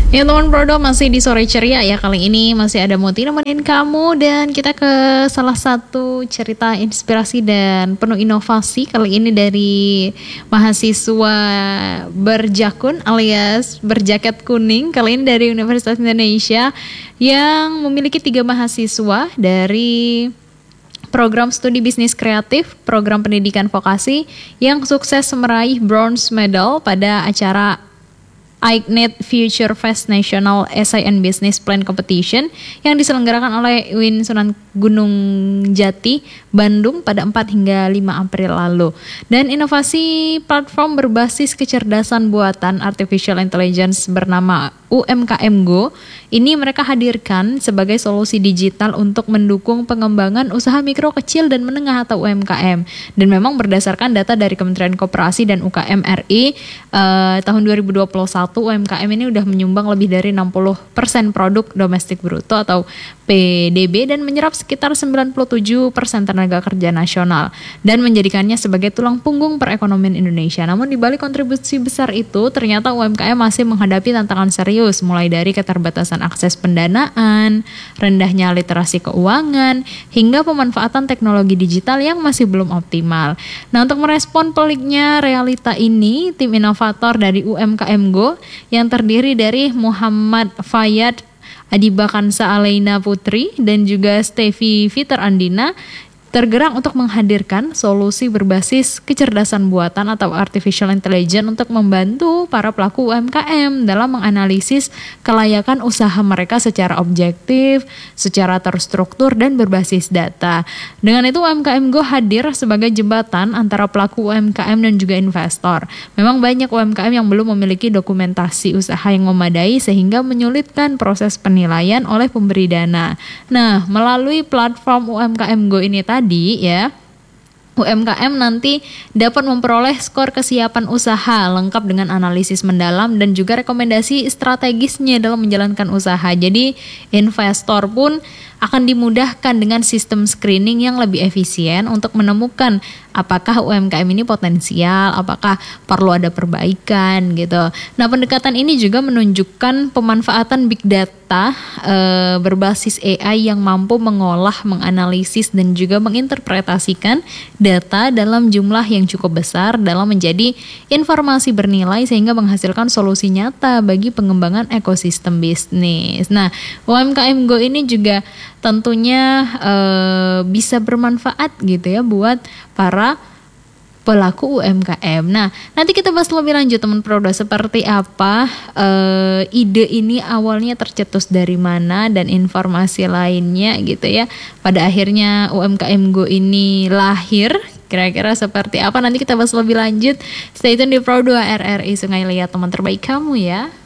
Ya teman Prodo, masih di sore ceria ya. Kali ini masih ada Muti nemenin kamu. Dan kita ke salah satu cerita inspirasi dan penuh inovasi. Kali ini dari mahasiswa berjakun alias berjaket kuning. Kali ini dari Universitas Indonesia, yang memiliki 3 mahasiswa dari program studi bisnis kreatif, program pendidikan vokasi, yang sukses meraih bronze medal pada acara Ignite Future Fest National Essay and Business Plan Competition yang diselenggarakan oleh UIN Sunan Gunung Jati, Bandung pada 4 hingga 5 April lalu. Dan inovasi platform berbasis kecerdasan buatan Artificial Intelligence bernama UMKM Go ini mereka hadirkan sebagai solusi digital untuk mendukung pengembangan usaha mikro, kecil, dan menengah atau UMKM. Dan memang berdasarkan data dari Kementerian Koperasi dan UKM RI, tahun 2021 UMKM ini udah menyumbang lebih dari 60% produk domestik bruto atau PDB dan menyerap sekitar 97% tenaga kerja nasional dan menjadikannya sebagai tulang punggung perekonomian Indonesia. Namun di balik kontribusi besar itu, ternyata UMKM masih menghadapi tantangan serius, mulai dari keterbatasan akses pendanaan, rendahnya literasi keuangan, hingga pemanfaatan teknologi digital yang masih belum optimal. Nah, untuk merespon peliknya realita ini, tim inovator dari UMKM Go yang terdiri dari Muhammad Fayad, Adiba Kansa Alaina Putri, dan juga Stevi Fiter Andina tergerak untuk menghadirkan solusi berbasis kecerdasan buatan atau artificial intelligence untuk membantu para pelaku UMKM dalam menganalisis kelayakan usaha mereka secara objektif, secara terstruktur, dan berbasis data. Dengan itu UMKM Go hadir sebagai jembatan antara pelaku UMKM dan juga investor. Memang banyak UMKM yang belum memiliki dokumentasi usaha yang memadai sehingga menyulitkan proses penilaian oleh pemberi dana. Nah, melalui platform UMKM Go ini tadi ya, UMKM nanti dapat memperoleh skor kesiapan usaha lengkap dengan analisis mendalam dan juga rekomendasi strategisnya dalam menjalankan usaha. Jadi investor pun akan dimudahkan dengan sistem screening yang lebih efisien untuk menemukan apakah UMKM ini potensial, apakah perlu ada perbaikan gitu. Nah, pendekatan ini juga menunjukkan pemanfaatan big data berbasis AI yang mampu mengolah, menganalisis, dan juga menginterpretasikan data dalam jumlah yang cukup besar dalam menjadi informasi bernilai sehingga menghasilkan solusi nyata bagi pengembangan ekosistem bisnis. Nah, UMKM Go ini juga tentunya bisa bermanfaat gitu ya buat para pelaku UMKM. Nah, nanti kita bahas lebih lanjut teman Prodo, seperti apa ide ini awalnya tercetus dari mana dan informasi lainnya gitu ya. Pada akhirnya UMKM Go ini lahir, kira-kira seperti apa, nanti kita bahas lebih lanjut. Stay tune di Pro 2 RRI Sungai Liat, teman terbaik kamu ya.